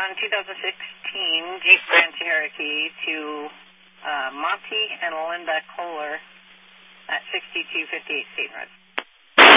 2016 Jeep Grand Cherokee to Monty and Linda Kohler at 6258 State Road.